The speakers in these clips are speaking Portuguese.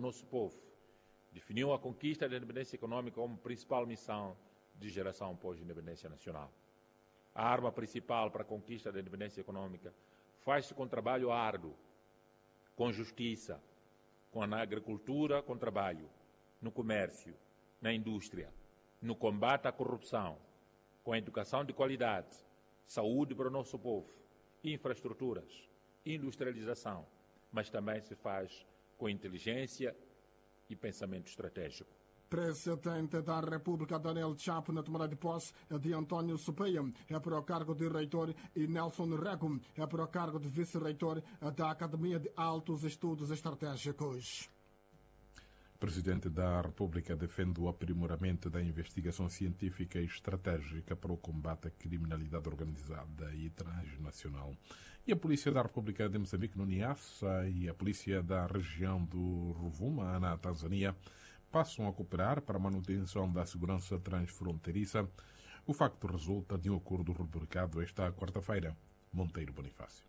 nosso povo, definiu a conquista da independência econômica como principal missão de geração pós-independência nacional. A arma principal para a conquista da independência econômica faz-se com trabalho árduo, com justiça, com a agricultura, com trabalho, no comércio, na indústria, no combate à corrupção, com a educação de qualidade, saúde para o nosso povo, infraestruturas, industrialização, mas também se faz com inteligência e pensamento estratégico. Presidente da República Daniel Chapo na tomada de posse de António Supeia é para o cargo de reitor e Nelson Rego é para o cargo de vice-reitor da Academia de Altos Estudos Estratégicos. O Presidente da República defende o aprimoramento da investigação científica e estratégica para o combate à criminalidade organizada e transnacional. E a Polícia da República de Moçambique, no Niassa, e a Polícia da região do Rovuma, na Tanzânia, passam a cooperar para a manutenção da segurança transfronteiriça. O facto resulta de um acordo rubricado esta quarta-feira. Monteiro Bonifácio.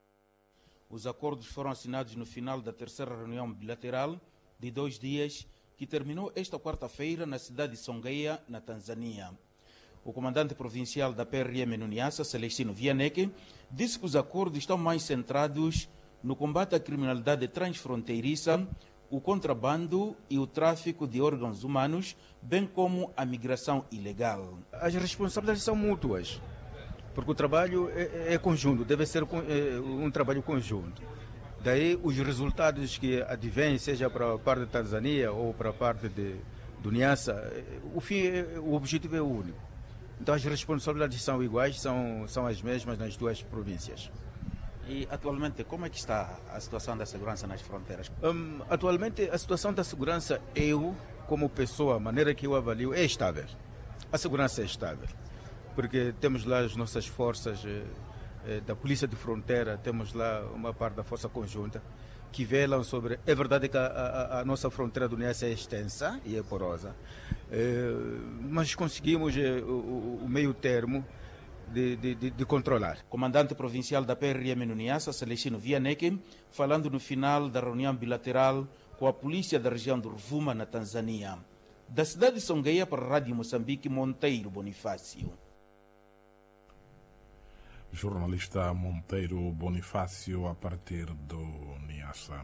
Os acordos foram assinados no final da terceira reunião bilateral de 2 dias, que terminou esta quarta-feira na cidade de Songeia, na Tanzânia. O comandante provincial da PRM no Niassa, Celestino Vianeke, disse que os acordos estão mais centrados no combate à criminalidade transfronteiriça, o contrabando e o tráfico de órgãos humanos, bem como a migração ilegal. As responsabilidades são mútuas, porque o trabalho é conjunto, deve ser um trabalho conjunto. Daí os resultados que advêm, seja para a parte da Tanzânia ou para a parte do Niassa, o objetivo é único. Então as responsabilidades são iguais, são as mesmas nas duas províncias. E atualmente, como é que está a situação da segurança nas fronteiras? Atualmente, a situação da segurança, eu, como pessoa, a maneira que eu avalio, é estável. A segurança é estável, porque temos lá as nossas forças da Polícia de Fronteira, temos lá uma parte da Força Conjunta, que velam sobre... É verdade que a nossa fronteira do Niassa é extensa e é porosa, mas conseguimos o meio termo de controlar. Comandante provincial da PRM no Niassa, Celestino Vianeke, falando no final da reunião bilateral com a polícia da região do Rovuma, na Tanzânia. Da cidade de Songeia para a Rádio Moçambique, Monteiro Bonifácio. Jornalista Monteiro Bonifácio, a partir do Niassa.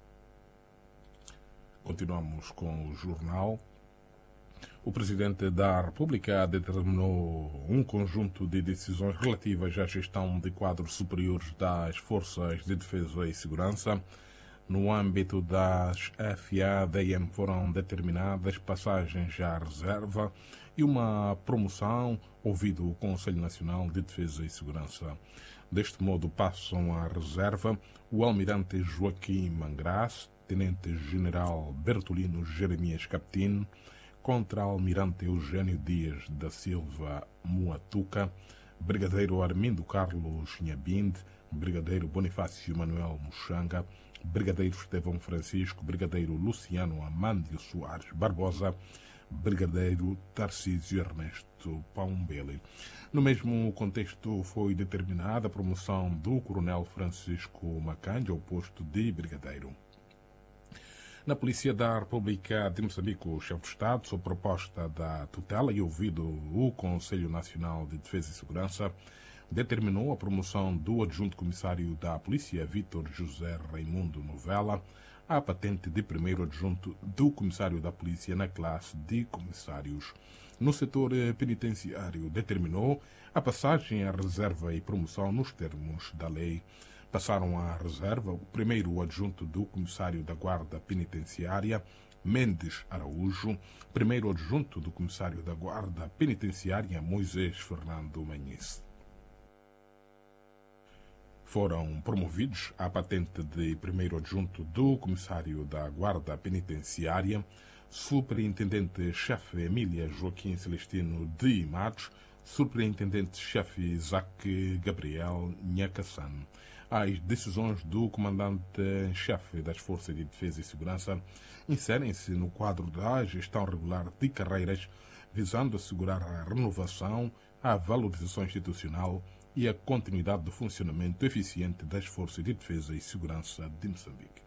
Continuamos com o jornal. O Presidente da República determinou um conjunto de decisões relativas à gestão de quadros superiores das Forças de Defesa e Segurança. No âmbito das FADM foram determinadas passagens à reserva e uma promoção, ouvido o Conselho Nacional de Defesa e Segurança. Deste modo passam à reserva o Almirante Joaquim Mangras, Tenente-General Bertolino Jeremias Capitino, Contra-Almirante Eugênio Dias da Silva Muatuca, Brigadeiro Armindo Carlos Nhabinde, Brigadeiro Bonifácio Manuel Muxanga, Brigadeiro Estevão Francisco, Brigadeiro Luciano Amândio Soares Barbosa, Brigadeiro Tarcísio Ernesto Paumbele. No mesmo contexto foi determinada a promoção do Coronel Francisco Macanja ao posto de Brigadeiro. Na Polícia da República de Moçambique, o chefe de Estado, sob proposta da tutela e ouvido o Conselho Nacional de Defesa e Segurança, determinou a promoção do adjunto comissário da Polícia, Vítor José Raimundo Novella, à patente de primeiro adjunto do comissário da Polícia na classe de comissários. No setor penitenciário, determinou a passagem à reserva e promoção nos termos da lei. Passaram à reserva o primeiro adjunto do comissário da Guarda Penitenciária, Mendes Araújo, primeiro adjunto do comissário da Guarda Penitenciária, Moisés Fernando Manhece. Foram promovidos à patente de primeiro adjunto do comissário da Guarda Penitenciária, Superintendente-Chefe Emília Joaquim Celestino de Matos, Superintendente-Chefe Isaac Gabriel Nhacassan. As decisões do Comandante-Chefe das Forças de Defesa e Segurança inserem-se no quadro da gestão regular de carreiras, visando assegurar a renovação, a valorização institucional e a continuidade do funcionamento eficiente das Forças de Defesa e Segurança de Moçambique.